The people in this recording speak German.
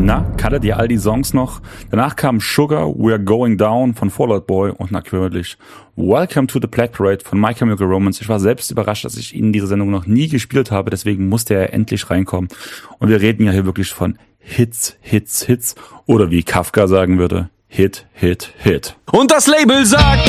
Na, kanntet ihr all die Songs noch? Danach kam Sugar, We're Going Down von Fall Out Boy und natürlich Welcome to the Black Parade von My Chemical Romance. Ich war selbst überrascht, dass ich Ihnen diese Sendung noch nie gespielt habe, deswegen musste er endlich reinkommen. Und wir reden ja hier wirklich von Hits, Hits, Hits oder wie Kafka sagen würde, Hit, Hit, Hit. Und das Label sagt...